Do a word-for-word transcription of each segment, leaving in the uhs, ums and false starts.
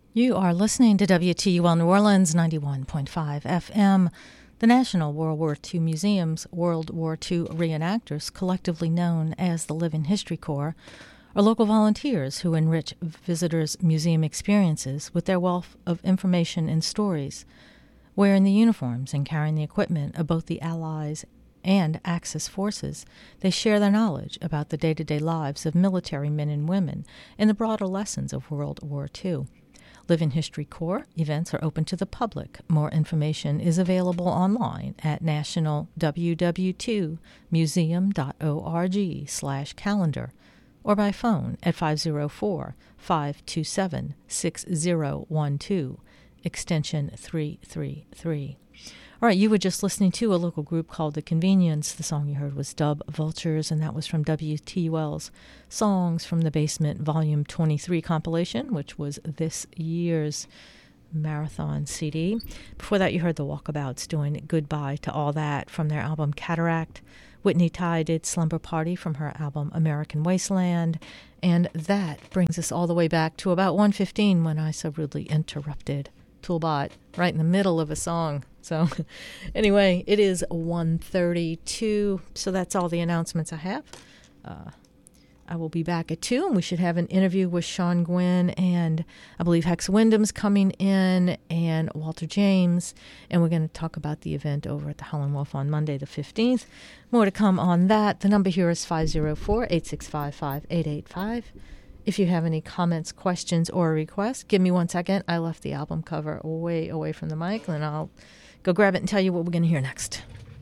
You are listening to W T U L New Orleans ninety-one point five F M. The National World War Two Museum's World War Two reenactors, collectively known as the Living History Corps, are local volunteers who enrich visitors' museum experiences with their wealth of information and stories. Wearing the uniforms and carrying the equipment of both the Allies and Axis forces, they share their knowledge about the day-to-day lives of military men and women and the broader lessons of World War Two. Living History Corps events are open to the public. More information is available online at national w w w dot museum dot org slash calendar or by phone at five oh four, five two seven, six oh one two, extension three three three. All right, you were just listening to a local group called The Convenience. The song you heard was Dub Vultures, and that was from W T U L's Songs from the Basement Volume twenty-three compilation, which was this year's marathon C D. Before that, you heard the Walkabouts doing Goodbye to All That from their album Cataract. Whitney Ty did Slumber Party from her album American Wasteland. And that brings us all the way back to about one fifteen when I so rudely interrupted Toolbot right in the middle of a song. So anyway, it is one thirty-two, so that's all the announcements I have. Uh, I will be back at two, and we should have an interview with Sean Gwynn, and I believe Hex Wyndham's coming in, and Walter James, and we're going to talk about the event over at the Howlin' Wolf on Monday the fifteenth. More to come on that. The number here is five oh four, eight six five, five eight eight five. If you have any comments, questions, or requests, give me one second. I left the album cover way away from the mic, and I'll go grab it and tell you what we're going to hear next.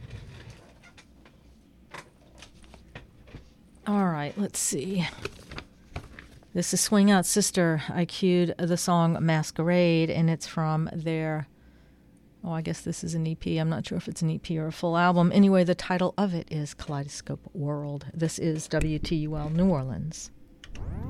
All right, let's see. This is Swing Out Sister. I cued the song Masquerade, and it's from their, oh, I guess this is an E P. I'm not sure if it's an E P or a full album. Anyway, the title of it is Kaleidoscope World. This is W T U L New Orleans.